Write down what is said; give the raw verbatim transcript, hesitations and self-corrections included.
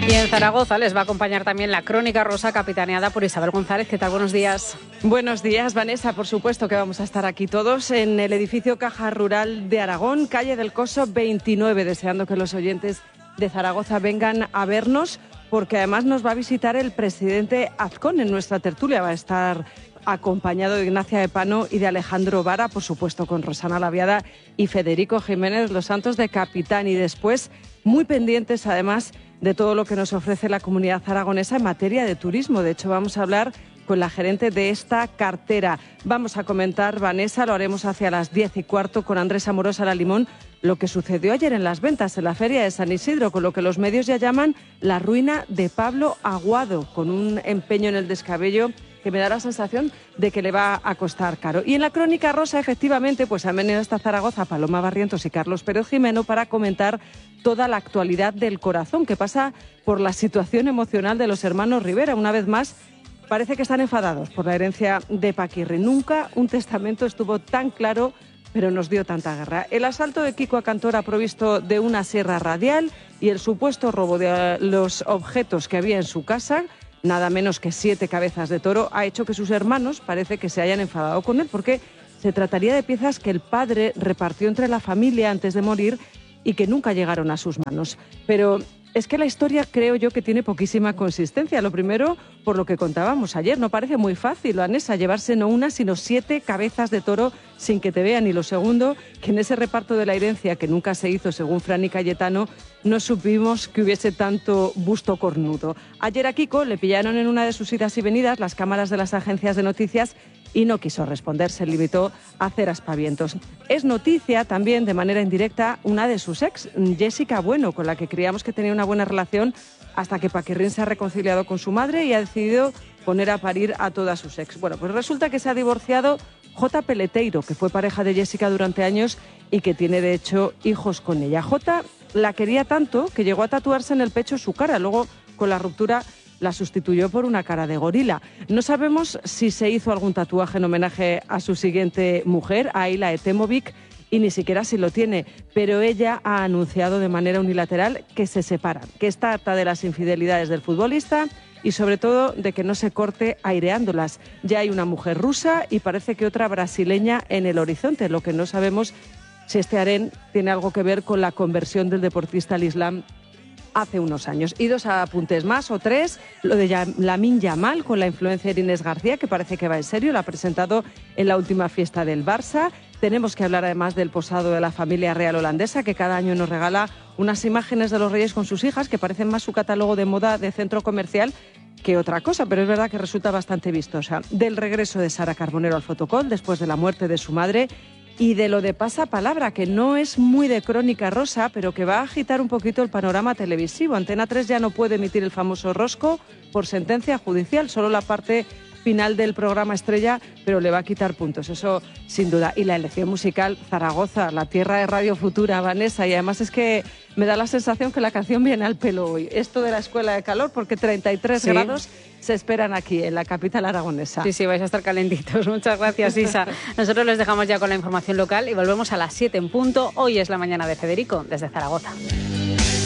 Y en Zaragoza les va a acompañar también la Crónica Rosa, capitaneada por Isabel González. ¿Qué tal? Buenos días. Buenos días, Vanessa. Por supuesto que vamos a estar aquí todos en el edificio Caja Rural de Aragón, calle del Coso veintinueve, deseando que los oyentes de Zaragoza vengan a vernos, porque además nos va a visitar el presidente Azcón en nuestra tertulia. Va a estar acompañado de Ignacia Epano y de Alejandro Vara, por supuesto con Rosana Laviada y Federico Jiménez Los Santos de capitán. Y después, muy pendientes además de todo lo que nos ofrece la comunidad aragonesa en materia de turismo. De hecho, vamos a hablar con la gerente de esta cartera. Vamos a comentar, Vanessa, lo haremos hacia las diez y cuarto con Andrés Amorosa La Limón, lo que sucedió ayer en las ventas en la Feria de San Isidro, con lo que los medios ya llaman la ruina de Pablo Aguado, con un empeño en el descabello que me da la sensación de que le va a costar caro. Y en la Crónica Rosa, efectivamente, pues han venido hasta Zaragoza Paloma Barrientos y Carlos Pérez Jimeno para comentar toda la actualidad del corazón, que pasa por la situación emocional de los hermanos Rivera. Una vez más, parece que están enfadados por la herencia de Paquirri. Nunca un testamento estuvo tan claro, pero nos dio tanta guerra. El asalto de Kiko Acantora provisto de una sierra radial y el supuesto robo de los objetos que había en su casa, nada menos que siete cabezas de toro, ha hecho que sus hermanos parece que se hayan enfadado con él, porque se trataría de piezas que el padre repartió entre la familia antes de morir y que nunca llegaron a sus manos. Pero es que la historia creo yo que tiene poquísima consistencia. Lo primero, por lo que contábamos ayer, no parece muy fácil, Vanessa, llevarse no una, sino siete cabezas de toro sin que te vean. Y lo segundo, que en ese reparto de la herencia, que nunca se hizo según Fran y Cayetano, no supimos que hubiese tanto busto cornudo. Ayer a Kiko le pillaron en una de sus idas y venidas las cámaras de las agencias de noticias y no quiso responder, se limitó a hacer aspavientos. Es noticia también, de manera indirecta, una de sus ex, Jessica Bueno, con la que creíamos que tenía una buena relación hasta que Paquirrín se ha reconciliado con su madre y ha decidido poner a parir a todas sus ex. Bueno, pues resulta que se ha divorciado Jota Peleteiro, que fue pareja de Jessica durante años y que tiene, de hecho, hijos con ella. Jota la quería tanto que llegó a tatuarse en el pecho su cara. Luego, con la ruptura, la sustituyó por una cara de gorila. No sabemos si se hizo algún tatuaje en homenaje a su siguiente mujer, a Ayla Etemovic, y ni siquiera si lo tiene, pero ella ha anunciado de manera unilateral que se separan, que está harta de las infidelidades del futbolista y sobre todo de que no se corte aireándolas. Ya hay una mujer rusa y parece que otra brasileña en el horizonte. Lo que no sabemos si este harén tiene algo que ver con la conversión del deportista al Islam hace unos años. Y dos apuntes más, o tres, lo de Lamine Yamal con la influencer Inés García, que parece que va en serio, la ha presentado en la última fiesta del Barça. Tenemos que hablar además del posado de la familia real holandesa, que cada año nos regala unas imágenes de los reyes con sus hijas, que parecen más su catálogo de moda de centro comercial que otra cosa, pero es verdad que resulta bastante vistosa. Del regreso de Sara Carbonero al fotocall después de la muerte de su madre, y de lo de Pasapalabra, que no es muy de Crónica Rosa, pero que va a agitar un poquito el panorama televisivo. Antena tres ya no puede emitir el famoso rosco por sentencia judicial, solo la parte final del programa estrella, pero le va a quitar puntos, eso sin duda. Y la elección musical, Zaragoza, la tierra de Radio Futura, Vanessa, y además es que me da la sensación que la canción viene al pelo hoy. Esto de la escuela de calor, porque treinta y tres sí. grados se esperan aquí, en la capital aragonesa. Sí, sí, vais a estar calentitos. Muchas gracias, Isa. Nosotros les dejamos ya con la información local y volvemos a las siete en punto. Hoy es la mañana de Federico, desde Zaragoza.